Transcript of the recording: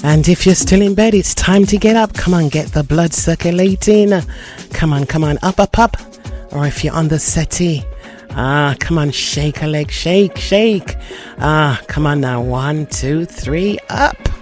And if you're still in bed, it's time to get up. Come on, get the blood circulating. Come on, up. Or if you're on the settee, come on, shake a leg, shake. Come on now, 1, 2, 3, up.